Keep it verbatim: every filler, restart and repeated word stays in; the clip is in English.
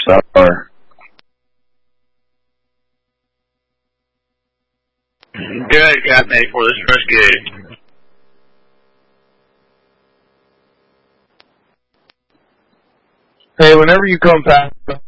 Star. Good, Captain eighty-four. This is Rescue. Hey, whenever you come past